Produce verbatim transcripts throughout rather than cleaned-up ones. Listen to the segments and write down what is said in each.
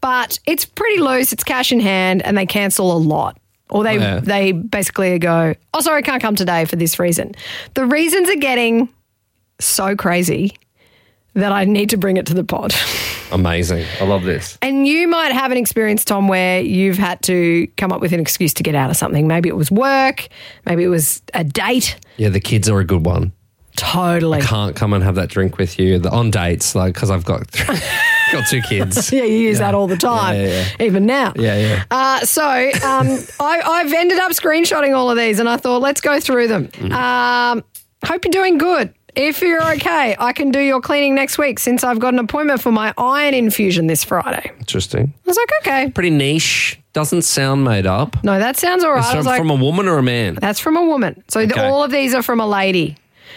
but it's pretty loose. It's cash in hand and they cancel a lot. Or they, Yeah. they basically go, oh, sorry, can't come today for this reason. The reasons are getting so crazy that I need to bring it to the pod. Amazing. I love this. And you might have an experience, Tom, where you've had to come up with an excuse to get out of something. Maybe it was work. Maybe it was a date. Yeah, the kids are a good one. Totally. Can't come and have that drink with you the, on dates, like because I've got got two kids. Yeah, you use that all the time, Yeah, yeah, yeah. even now. Yeah, yeah. Uh, so um, I, I've ended up screenshotting all of these and I thought, let's go through them. Mm. Um, hope you're doing good. If you're okay, I can do your cleaning next week since I've got an appointment for my iron infusion this Friday. Interesting. I was like, okay. Pretty niche. Doesn't sound made up. No, that sounds all right. It's I from, was like, from a woman or a man? that's from a woman. So the, Okay. all of these are from a lady.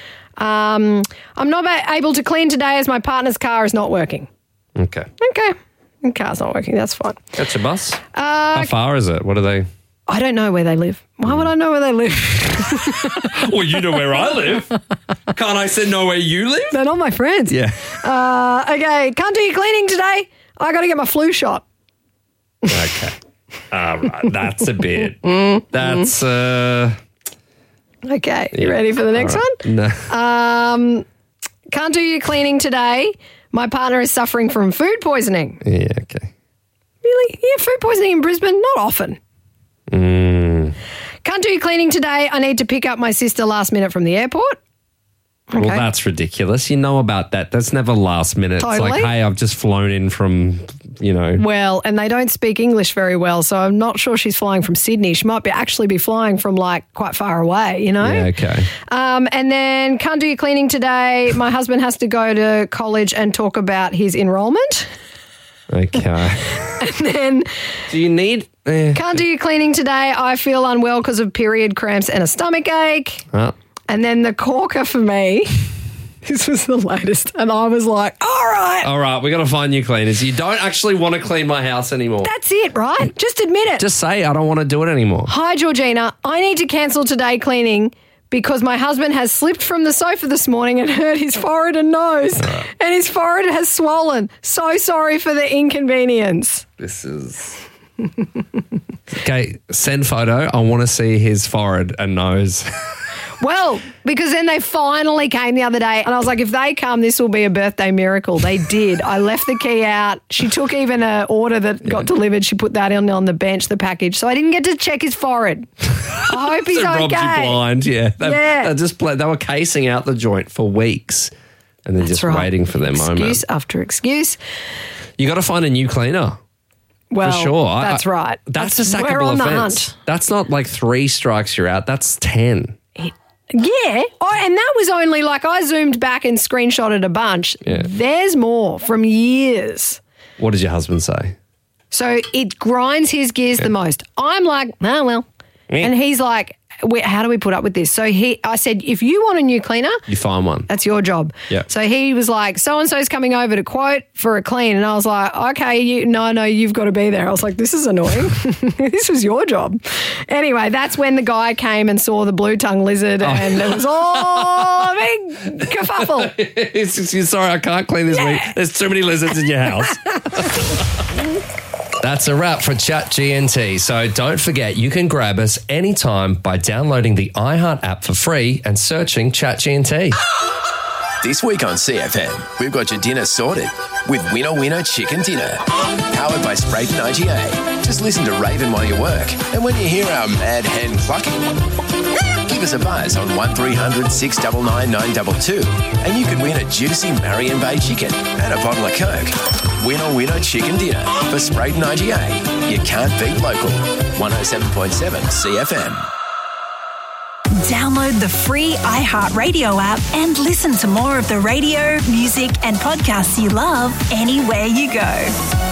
Um, I'm not ba- able to clean today as my partner's car is not working. Okay. Okay. The car's not working. That's fine. That's your bus? Uh, How far is it? What are they? I don't know where they live. Why would I know where they live? Well, you know where I live. Can't I say know where you live? They're not my friends. Yeah. Uh, okay. Can't do your cleaning today. I got to get my flu shot. Okay. All right. That's a bit. That's, uh... Okay. You ready for the next all right. one? No. Um, can't do your cleaning today. My partner is suffering from food poisoning. Yeah, okay. Really? Yeah, food poisoning in Brisbane? Not often. Mm. Can't do your cleaning today. I need to pick up my sister last minute from the airport. Okay. Well, that's ridiculous. You know about that. That's never last minute. Totally. It's like, hey, I've just flown in from, you know. Well, and they don't speak English very well, so I'm not sure she's flying from Sydney. She might be actually be flying from like quite far away, you know? Yeah, okay. Um, and then can't do your cleaning today. My husband has to go to college and talk about his enrollment. Okay. And then Do you need... Eh. can't do your cleaning today. I feel unwell because of period cramps and a stomach ache. Oh. And then the corker for me, this was the latest. And I was like, all right, All right, we got to find new cleaners. You don't actually want to clean my house anymore. that's it, right? Just admit it. Just say I don't want to do it anymore. Hi, Georgina. I need to cancel today cleaning because my husband has slipped from the sofa this morning and hurt his forehead and nose. And his forehead has swollen. So sorry for the inconvenience. This is... Okay, send photo. I want to see his forehead and nose. Well, because then they finally came the other day and I was like, if they come, this will be a birthday miracle. They did. I left the key out. She took even an order that got delivered. She put that in on the bench, the package. So I didn't get to check his forehead. I hope he's It robs you okay. blind, yeah. They, Yeah. They just play, they were casing out the joint for weeks and then That's just right. waiting for their moment. Excuse after excuse. You got to find a new cleaner. Well, For sure. I- that's I- right. That's, a we're sackable on the offence. hunt. That's not like three strikes you're out. That's ten. Yeah. Oh, and that was only like I zoomed back and screenshotted a bunch. Yeah. There's more from years. What did your husband say? So it grinds his gears the most. I'm like, oh, well. Yeah. And he's like, "We- how do we put up with this? So he, I said, if you want a new cleaner, You find one. that's your job. Yeah. So he was like, so-and-so's coming over to quote for a clean. And I was like, okay, you, no, no, you've got to be there. I was like, this is annoying. This was your job. Anyway, that's when the guy came and saw the blue tongue lizard and it was all a big kerfuffle. He's just, he's sorry, I can't clean this week. There's too many lizards in your house. That's a wrap for Chat G N T. So don't forget, you can grab us anytime by downloading the iHeart app for free and searching Chat G N T. This week on C F M, we've got your dinner sorted with Winner Winner Chicken Dinner. Powered by Sprayton I G A. Just listen to Raven while you work. And when you hear our mad hen clucking, give us a buzz on one three hundred six nine nine nine two two and you could win a juicy Marion Bay chicken and a bottle of Coke. Winner Winner Chicken Dinner for Sprayton I G A. You can't beat local. one oh seven point seven C F M. Download the free iHeartRadio app and listen to more of the radio, music, and podcasts you love anywhere you go.